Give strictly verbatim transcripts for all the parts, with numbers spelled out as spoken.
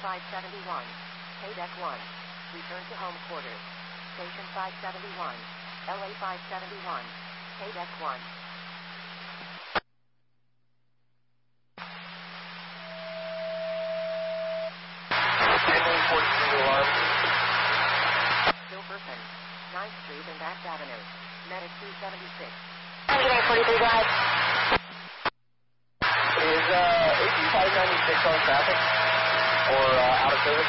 five seventy-one, K-Deck one. Return to home quarters. Station five seventy-one, L A five seventy-one, K-Deck one. Silverton, ninth Street and Back Avenue. Medic two seventy-six. Engineer forty-three, go ahead. Is uh, A P five ninety-six on traffic or uh, out of service?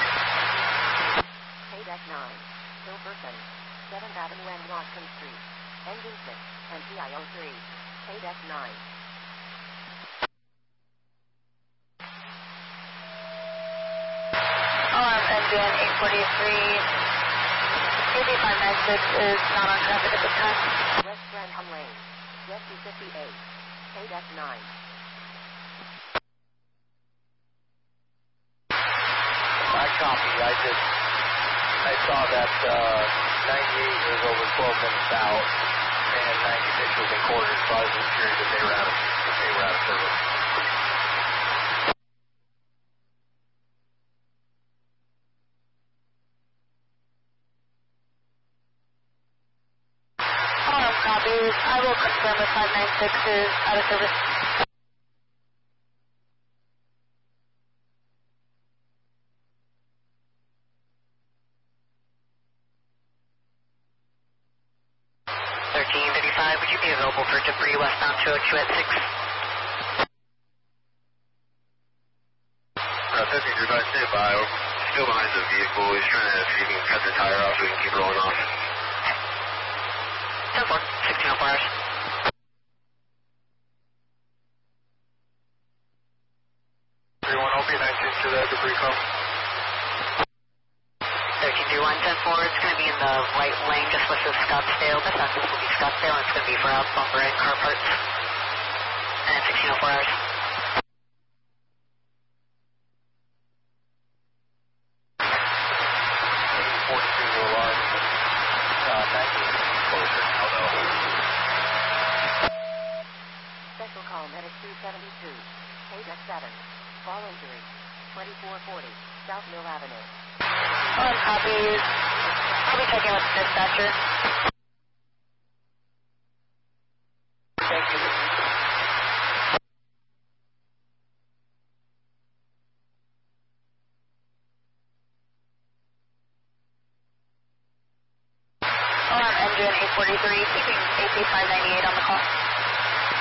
K-Deck nine, Silverton, seventh Avenue and Watson Street. Engine six, and P I O three. K-Deck nine. Alarm engine eight forty-three. A P five ninety-six is not on traffic at this time. West Grantham Lane, Jesse fifty-eight, K-Deck nine. I copy. I just, I saw that uh, ninety-eight was over twelve minutes out, and ninety-six was in quarters, so I was just curious if they were out of, if they were out of service. Alarm copies. I will confirm if five ninety-six is out of service. thirteen fifty-five, would you be available for debris westbound two oh two at six? Uh, fifteen thirty-five, stand by. We're still behind the vehicle. He's trying to see if he can cut the tire off so we can keep rolling off. ten four, sixteen oh four hours. three one, I'll be nineteen to that debris call. thirteen three one, ten four, it's going to be in the right lane just west of Scottsdale. This access will be Scottsdale, and it's going to be for out bumper and car parts. And sixteen oh four hours. forty-two to alarm. Uh, nineteen closer now, though. Special call Medic two seventy-two, K-Deck seven. Fall injury, twenty-four forty, South Mill Avenue. Alarm copies. I'll be checking with the dispatcher. Thank you. Alarm engine eight forty-three, keeping A P five